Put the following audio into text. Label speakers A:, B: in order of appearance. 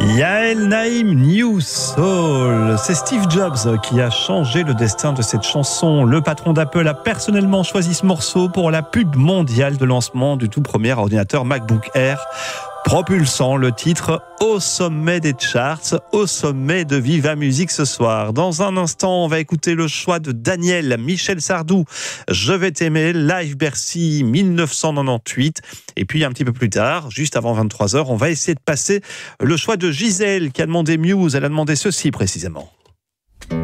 A: Yael Naïm, New Soul. C'est Steve Jobs qui a changé le destin de cette chanson. Le patron d'Apple a personnellement choisi ce morceau pour la pub mondiale de lancement du tout premier ordinateur MacBook Air, propulsant le titre au sommet des charts, au sommet de Viva Musique ce soir. Dans un instant, on va écouter le choix de Daniel, Michel Sardou, Je vais t'aimer, Live Bercy 1998. Et puis un petit peu plus tard, juste avant 23h, on va essayer de passer le choix de Gisèle qui a demandé Muse. Elle a demandé ceci précisément.